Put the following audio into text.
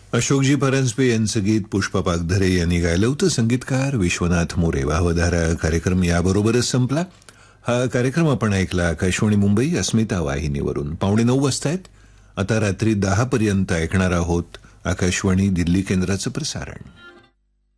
अशोकजी परांजपे यांचं गीत पुष्पा पागधरे यांनी गायलं होतं. संगीतकार विश्वनाथ मोरे. वाहवधारा कार्यक्रम याबरोबरच संपला. हा कार्यक्रम आपण ऐकला आकाशवाणी मुंबई अस्मिता वाहिनीवरून. 9:15 वाजतायत. आता रात्री 10 पर्यंत ऐकणार आहोत आकाशवाणी दिल्ली केंद्राचं प्रसारण.